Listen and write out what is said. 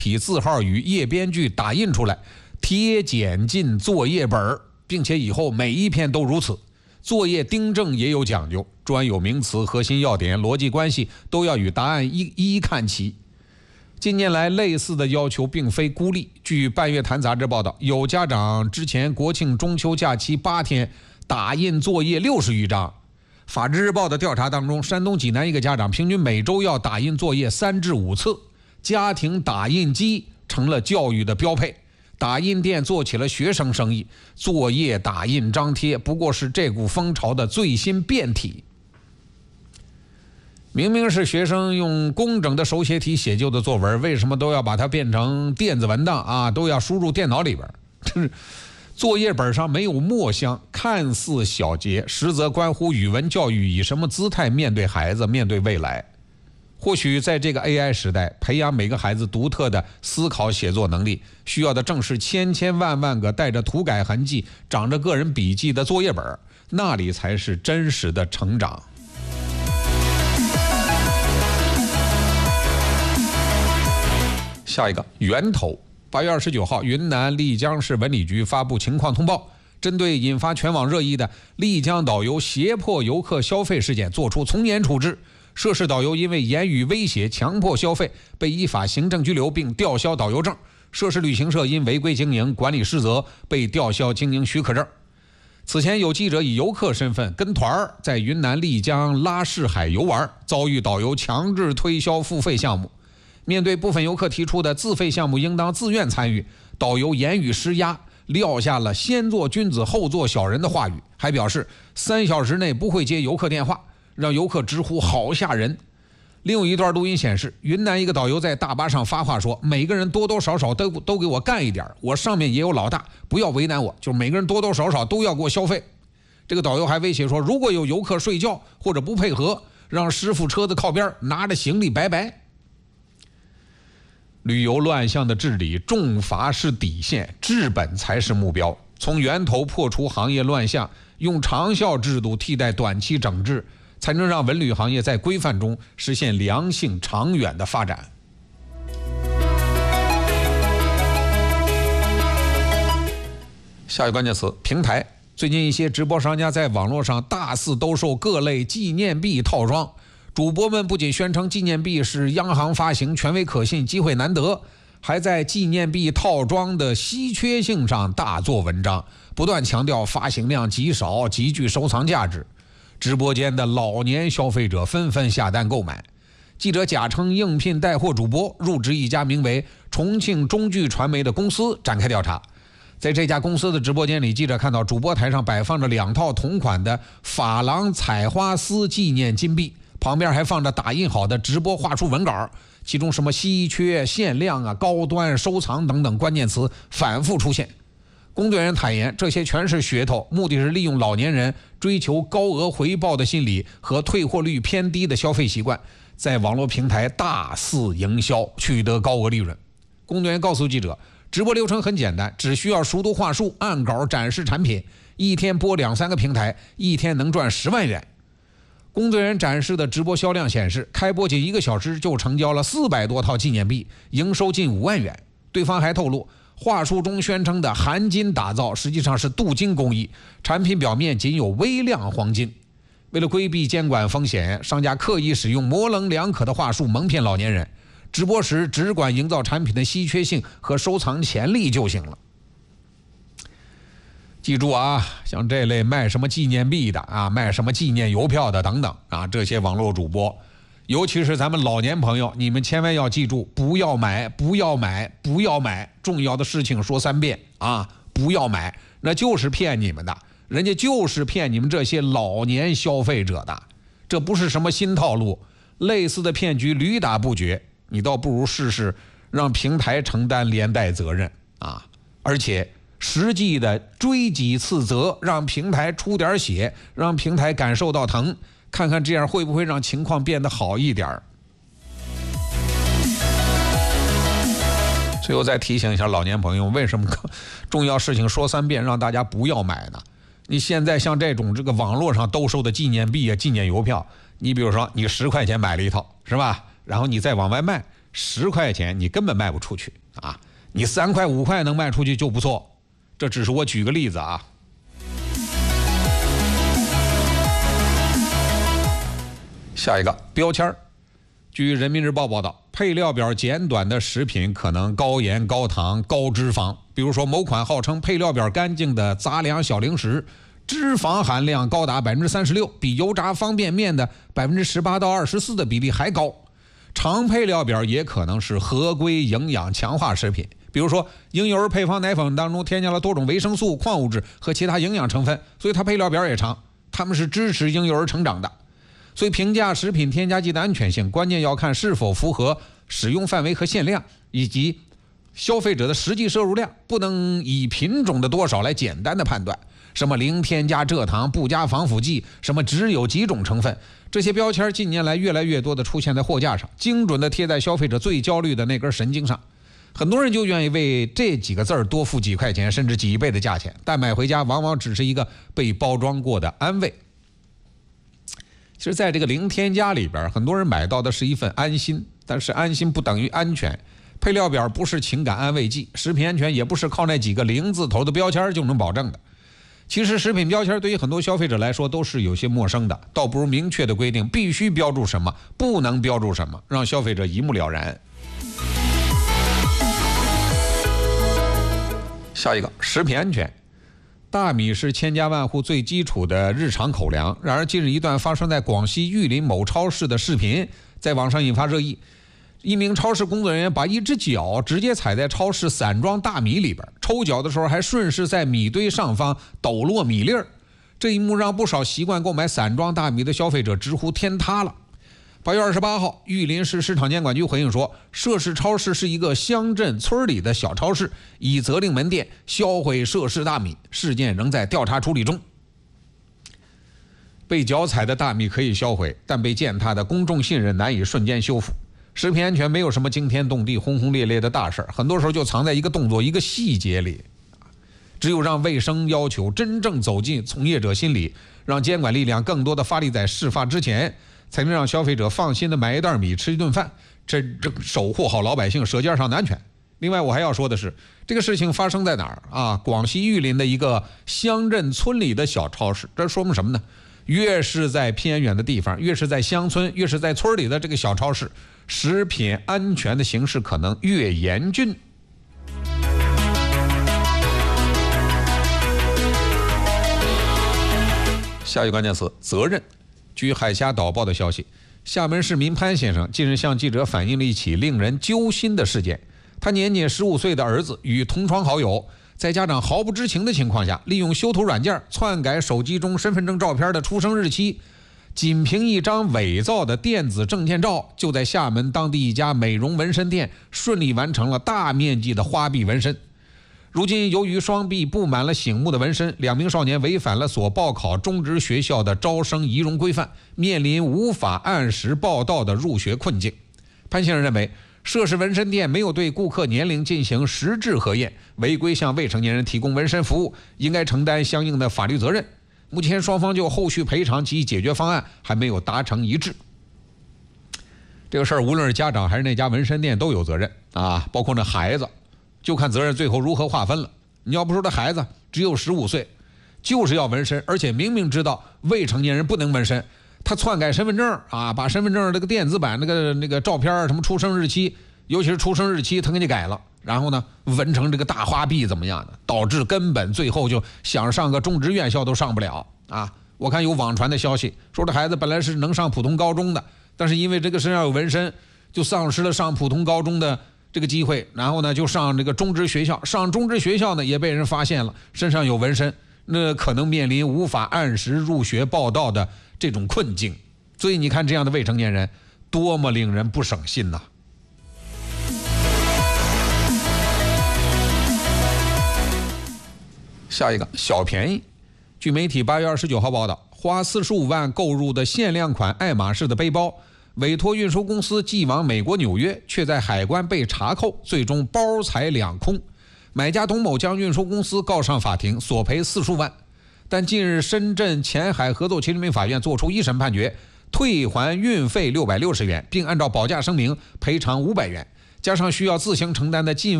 体字号与页边距打印出来，贴剪进作业本，并且以后每一篇都如此。作业订正也有讲究，专有名词、核心要点、逻辑关系都要与答案一一看齐。近年来，类似的要求并非孤立。据半月谈杂志报道，有家长之前国庆中秋假期8天打印作业60余张。法制日报的调查当中，山东济南一个家长平均每周要打印作业3至5次，家庭打印机成了教育的标配，打印店做起了学生生意，作业打印张贴不过是这股风潮的最新变体。明明是学生用工整的手写体写就的作文，为什么都要把它变成电子文档啊？都要输入电脑里边？作业本上没有墨香，看似小节，实则关乎语文教育以什么姿态面对孩子，面对未来。或许在这个 AI 时代，培养每个孩子独特的思考写作能力，需要的正是千千万万个带着涂改痕迹、长着个人笔记的作业本，那里才是真实的成长。下一个源头，8月29号，云南丽江市文旅局发布情况通报，针对引发全网热议的丽江导游胁迫游客消费事件作出从严处置。涉事导游因为言语威胁、强迫消费，被依法行政拘留并吊销导游证。涉事旅行社因违规经营、管理失责，被吊销经营许可证。此前有记者以游客身份跟团在云南丽江拉市海游玩，遭遇导游强制推销付费项目。面对部分游客提出的自费项目应当自愿参与，导游言语施压，撂下了先做君子后做小人的话语，还表示3小时内不会接游客电话，让游客直呼好吓人。另有一段录音显示，云南一个导游在大巴上发话说，每个人多多少少都给我干一点，我上面也有老大，不要为难我，就是每个人多多少少都要给我消费。这个导游还威胁说，如果有游客睡觉或者不配合，让师傅车子靠边，拿着行李拜拜。旅游乱象的治理，重罚是底线，治本才是目标。从源头破除行业乱象，用长效制度替代短期整治，才能让文旅行业在规范中实现良性长远的发展。下一个关键词，平台。最近一些直播商家在网络上大肆兜售各类纪念币套装，主播们不仅宣称纪念币是央行发行，权威可信，机会难得，还在纪念币套装的稀缺性上大做文章，不断强调发行量极少，极具收藏价值。直播间的老年消费者纷纷下单购买。记者假称应聘带货主播，入职一家名为重庆中聚传媒的公司展开调查。在这家公司的直播间里，记者看到主播台上摆放着2套同款的珐琅采花丝纪念金币，旁边还放着打印好的直播话术文稿，其中什么稀缺、限量啊、高端、收藏等等关键词反复出现。工作人员坦言，这些全是噱头，目的是利用老年人追求高额回报的心理和退货率偏低的消费习惯，在网络平台大肆营销，取得高额利润。工作人员告诉记者，直播流程很简单，只需要熟读话术，按稿展示产品，一天播2-3个平台，一天能赚10万元。工作人员展示的直播销量显示，开播仅1个小时就成交了400多套纪念币，营收近5万元。对方还透露，话术中宣称的含金打造实际上是镀金工艺，产品表面仅有微量黄金。为了规避监管风险，商家刻意使用模棱两可的话术蒙骗老年人，直播时只管营造产品的稀缺性和收藏潜力就行了。记住啊，像这类卖什么纪念币的啊，卖什么纪念邮票的等等啊，这些网络主播，尤其是咱们老年朋友，你们千万要记住，不要买，不要买，不要买，重要的事情说3遍啊，不要买，那就是骗你们的，人家就是骗你们这些老年消费者的，这不是什么新套路，类似的骗局屡打不绝，你倒不如试试让平台承担连带责任啊，而且实际的追己次责，让平台出点血，让平台感受到疼，看看这样会不会让情况变得好一点。最后再提醒一下老年朋友，为什么重要事情说3遍让大家不要买呢？你现在像这个网络上兜售的纪念币啊、纪念邮票，你比如说你10块钱买了一套是吧，然后你再往外卖， 10块钱你根本卖不出去啊，你3块5块能卖出去就不错。这只是我举个例子啊。下一个标签。据人民日报报道，配料表简短的食品可能高盐、高糖、高脂肪。比如说，某款号称配料表干净的杂粮小零食，脂肪含量高达36%，比油炸方便面的18%到24%的比例还高。长配料表也可能是合规营养强化食品，比如说婴幼儿配方奶粉当中添加了多种维生素、矿物质和其他营养成分，所以它配料表也长，它们是支持婴幼儿成长的。所以评价食品添加剂的安全性，关键要看是否符合使用范围和限量，以及消费者的实际摄入量，不能以品种的多少来简单的判断。什么零添加蔗糖、不加防腐剂，什么只有几种成分，这些标签近年来越来越多的出现在货架上，精准的贴在消费者最焦虑的那根神经上。很多人就愿意为这几个字儿多付几块钱甚至几倍的价钱，但买回家往往只是一个被包装过的安慰。其实在这个零添加里边，很多人买到的是一份安心，但是安心不等于安全。配料表不是情感安慰剂，食品安全也不是靠那几个0字头的标签就能保证的。其实食品标签对于很多消费者来说都是有些陌生的，倒不如明确的规定必须标注什么，不能标注什么，让消费者一目了然。下一个，食品安全。大米是千家万户最基础的日常口粮，然而近日一段发生在广西玉林某超市的视频在网上引发热议。一名超市工作人员把一只脚直接踩在超市散装大米里边，抽脚的时候还顺势在米堆上方抖落米粒儿。这一幕让不少习惯购买散装大米的消费者直呼天塌了。8月28号，玉林市市场监管局回应说，涉事超市是一个乡镇村里的小超市，已责令门店销毁涉事大米，事件仍在调查处理中。被脚踩的大米可以销毁，但被践踏的公众信任难以瞬间修复。食品安全没有什么惊天动地、轰轰烈烈的大事，很多时候就藏在一个动作、一个细节里。只有让卫生要求真正走进从业者心里，让监管力量更多的发力在事发之前，才能让消费者放心的买一袋米吃一顿饭，真正守护好老百姓舌尖上的安全。另外我还要说的是，这个事情发生在哪儿啊？广西玉林的一个乡镇村里的小超市，这说明什么呢？越是在偏远的地方，越是在乡村，越是在村里的这个小超市，食品安全的形势可能越严峻。下一个关键词，责任。据海峡导报的消息，厦门市民潘先生近日向记者反映了一起令人揪心的事件。他年仅15岁的儿子与同窗好友在家长毫不知情的情况下，利用修图软件篡改手机中身份证照片的出生日期，仅凭一张伪造的电子证件照，就在厦门当地一家美容纹身店顺利完成了大面积的花臂纹身。如今由于双臂布满了醒目的纹身，2名少年违反了所报考中职学校的招生仪容规范，面临无法按时报到的入学困境。潘先生认为，涉事纹身店没有对顾客年龄进行实质核验，违规向未成年人提供纹身服务，应该承担相应的法律责任。目前双方就后续赔偿及解决方案还没有达成一致。这个事儿无论是家长还是那家纹身店都有责任啊，包括那孩子，就看责任最后如何划分了。你要不说这孩子只有15岁，就是要纹身，而且明明知道未成年人不能纹身，他篡改身份证啊，把身份证这个电子版那个照片什么出生日期，尤其是出生日期他给你改了，然后呢纹成这个大花臂怎么样的，导致根本最后就想上个中职院校都上不了啊！我看有网传的消息说这孩子本来是能上普通高中的，但是因为这个身上有纹身，就丧失了上普通高中的这个机会，然后呢就上这个中职学校，上中职学校呢也被人发现了身上有纹身，那可能面临无法按时入学报到的这种困境。所以你看这样的未成年人多么令人不省心呐！下一个小便宜。据媒体8月29号报道，花45万购入的限量款爱马仕的背包，委托运输公司寄往美国纽约，却在海关被查扣，最终包财两空。买家董某将运输公司告上法庭，索赔40万。但近日深圳前海合作区人民法院作出一审判决， 退还运费660元，并按照保价声明赔偿500元，加上需要自行承担的进